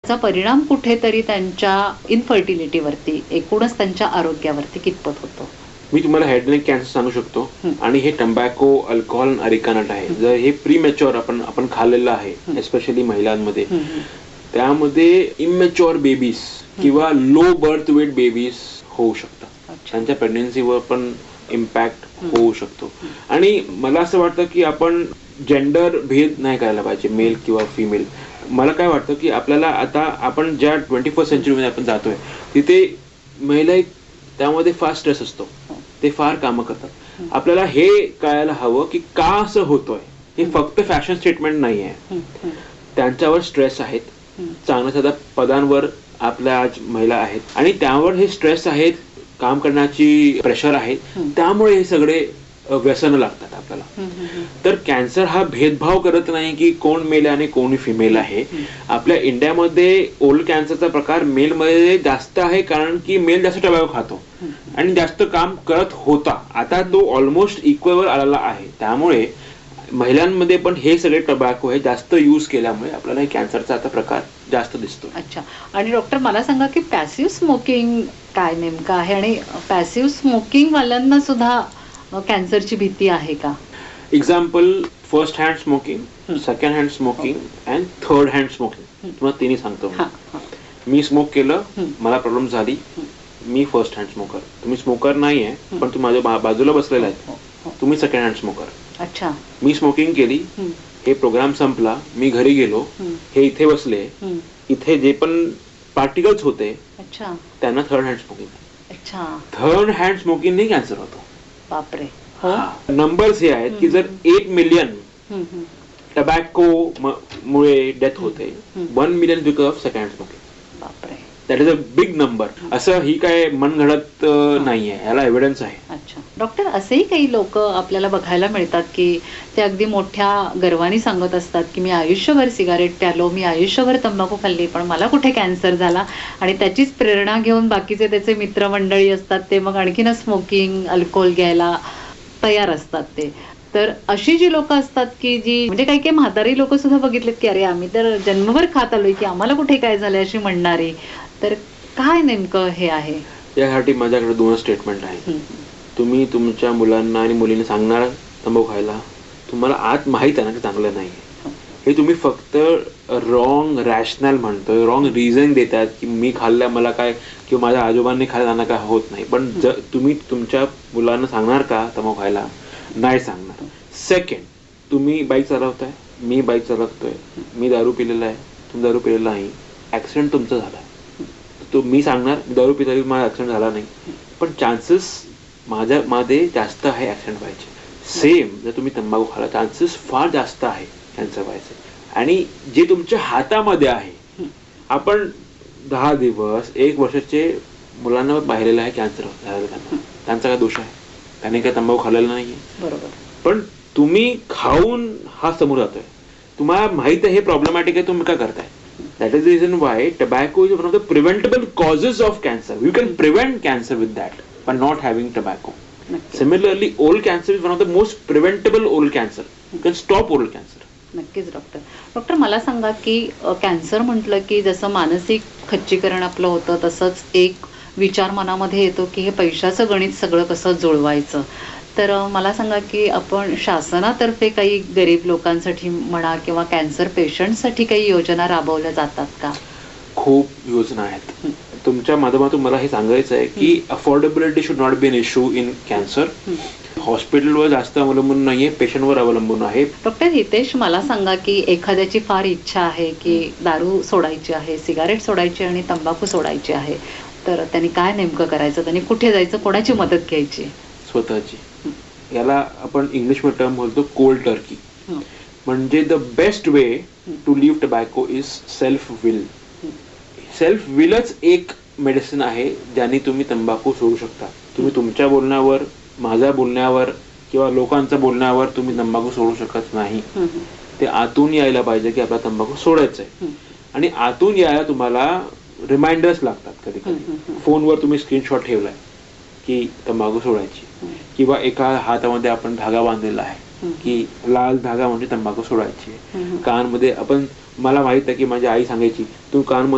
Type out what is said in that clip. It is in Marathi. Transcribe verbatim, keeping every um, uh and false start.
त्याचा परिणाम कुठेतरी त्यांच्या इनफर्टिलिटीवरती, एकूणच त्यांच्या आरोग्यावरती कितपत होतो? मी तुम्हाला हेड नेक कॅन्सर सांगू शकतो. आणि हे टंबॅको, अल्कोहोल, अरेका नट आहे. जर हे प्रीमॅच्युअर आपण आपण खाल्लेलं आहे, एस्पेशली महिलांमध्ये, त्यामध्ये इमॅच्युअर बेबीज किंवा लो बर्थ वेट बेबीज होऊ शकतात. त्यांच्या प्रेग्नन्सीवर पण इम्पॅक्ट होऊ शकतो. आणि मला असं वाटतं की आपण जेंडर भेद नाही करायला पाहिजे, मेल किंवा फिमेल. मला काय वाटतं की आपल्याला आता आपण ज्या ट्वेंटी फर्स्ट सेंचुरीमध्ये आपण जातोय तिथे महिला त्यामध्ये फार स्ट्रेस असतो, ते फार कामं करतात. आपल्याला हे कळायला हवं की का असं होतोय. हे फक्त फॅशन स्टेटमेंट नाही आहे. त्यांच्यावर स्ट्रेस आहेत, चांगल्या साध्या पदांवर आपल्या आज महिला आहेत आणि त्यावर हे स्ट्रेस आहेत, काम करण्याची प्रेशर आहे, त्यामुळे हे सगळे व्यसन लागतात आपल्याला. तर कॅन्सर हा भेदभाव करत नाही की कोण मेल आणि कोण फिमेल आहे. आपल्या इंडियामध्ये ओरल कॅन्सरचा प्रकार मेल मध्ये जास्त आहे, कारण की मेल जास्त टबॅको खातो आणि जास्त काम करत होता. आता तो ऑलमोस्ट इक्वलवर आलेला आहे. त्यामुळे महिलांमध्ये पण हे सगळे टबॅको हे जास्त यूज केल्यामुळे आपल्याला कॅन्सरचा आता प्रकार जास्त दिसतो. अच्छा. आणि डॉक्टर मला सांगा की पॅसिव्ह स्मोकिंग काय नेमकं आहे आणि पॅसिव्ह स्मोकिंग वाल्यांना सुद्धा कॅन्सरची भीती आहे का? Example, first hand smoking, second hand smoking and third hand smoking. तुम्हाला तिन्ही सांगतो. मी स्मोक केलं, मला प्रॉब्लेम झाली, मी फर्स्ट हँड स्मोकर. तुम्ही स्मोकर नाही आहे पण तुम्ही माझ्या बाजूला बसलेला आहे, तुम्ही सेकंड हँड स्मोकर. अच्छा. मी स्मोकिंग केली, हे प्रोग्राम संपला, मी घरी गेलो, हे इथे बसले, इथे जे पण पार्टिकल्स होते त्यांना थर्ड हँड स्मोकिंग. अच्छा. थर्ड हँड स्मोकिंग नाही कॅन्सर होतो. बापरे. नंबर्स हे आहेत की जर एक मिलियन टबॅको मुळे डेथ होते, one million because of second hand smoking. बापरे. That is a big number. असं ही काय मनगढत नाहीये, याला एव्हिडन्स आहे. अच्छा. डॉक्टर, असेही काही लोक आपल्याला बघायला मिळतात की ते अगदी मोठ्या गर्वाने सांगत असतात की मी आयुष्यभर सिगारेट प्यालो, मी आयुष्यभर तंबाखू खाल्ली, पण मला कुठे कॅन्सर झाला. आणि त्याचीच प्रेरणा घेऊन बाकीचे त्याचे मित्रमंडळी असतात ते मग आणखीनच स्मोकिंग, अल्कोहोल घ्यायला तयार असतात ते. तर अशी जी लोक असतात की जी म्हणजे काही काही म्हातारी लोक सुद्धा बघितलेत की अरे आम्ही तर जन्मभर खात आलोय की आम्हाला कुठे काय झालंय अशी म्हणणारी. तर काय नेमकं हे आहे? यासाठी माझ्याकडे दोन स्टेटमेंट आहेत. तुम्ही तुमच्या मुलांना आणि मुलींना सांगणार तंबाखू खायला, तुम्हाला आत माहित आहे ना की चांगलं नाही. हे तुम्ही फक्त रॉंग रॅशनल म्हणतोय, रॉंग रिझन देतात की मी खाल्ल्या मला काय किंवा माझ्या आजोबांनी खायला त्यांना काय होत नाही. पण जर तुम्ही तुमच्या मुलांना सांगणार का तंबाखू खायला? नाही सांगणार. सेकंड, तुम्ही बाईक चालवताय, मी बाईक चालवतोय, मी दारू पिलेला आहे, तुम्ही दारू पिलेला नाही, ऍक्सिडेंट तुमचा झाला, तो मी सांगणार दारू पिताना माझा ऍक्सिडेंट झाला नाही, पण चान्सेस माझ्या मध्ये जास्त आहे ऍक्सिडेंट व्हायचे. सेम जर तुम्ही तंबाखू खाला, चान्सेस फार जास्त आहे कॅन्सर व्हायचे. आणि जे तुमच्या हातामध्ये आहे, आपण दहा दिवस एक वर्षाचे मुलांना पाहिलेलं आहे कॅन्सर झालेलं त्यांना, त्यांचा काय दोष आहे? त्याने काय तंबाखू खाल्लेला नाहीये. बरोबर. पण तुम्ही खाऊन हा समोर जातोय, तुम्हाला माहित आहे हे प्रॉब्लेमॅटिक आहे, तुम्ही काय करताय? That is the reason why tobacco is one of the preventable causes of cancer. You can prevent cancer with that by not having tobacco. Similarly, oral cancer is one of the most preventable oral cancer. You can stop oral cancer. नक्कीच डॉक्टर. डॉक्टर मला सांगा की कॅन्सर म्हटलं की जसं मानसिक खच्चीकरण आपलं होतं, तसंच एक विचार मनामध्ये येतो की हे पैशाचं गणित सगळं कसं जुळवायचं. तर मला सांगा की आपण शासनातर्फे काही गरीब लोकांसाठी म्हणा किंवा कॅन्सर पेशंटसाठी काही योजना राबवल्या जातात का? खूप योजना आहेत. तुमच्या माध्यमातून मला हे सांगायचं आहे की affordability should not be an issue in cancer. हॉस्पिटलवर जास्त अवलंबून नाहीये, पेशंटवर अवलंबून आहे. डॉक्टर हितेश, मला सांगा की एखाद्याची फार इच्छा आहे की दारू सोडायची आहे, सिगारेट सोडायची आणि तंबाखू सोडायची आहे, तर त्यांनी काय नेमकं करायचं? त्यांनी कुठे जायचं? कोणाची मदत घ्यायची? स्वतःची. याला आपण इंग्लिश मध्ये टर्म बोलतो कोल्ड टर्की. म्हणजे the best way to leave tobacco is self will. Self विलच एक मेडिसिन आहे ज्याने तुम्ही तंबाखू सोडू शकता. तुम्ही तुमच्या बोलण्यावर, माझ्या बोलण्यावर किंवा लोकांच्या बोलण्यावर तुम्ही तंबाखू सोडू शकत नाही. ते आतून यायला पाहिजे की आपला तंबाखू सोडायचा आहे. आणि आतून यायला तुम्हाला रिमाइंडर्स लागतात. कधी कधी फोनवर तुम्ही स्क्रीनशॉट ठेवलाय की तंबाखू सोडायची, किंवा एका हातामध्ये आपण धागा बांधलेला आहे की लाल धागा म्हणजे तंबाखू सोडायची. कानमध्ये आपण, मला माहित आहे की माझी आई सांगायची तू कान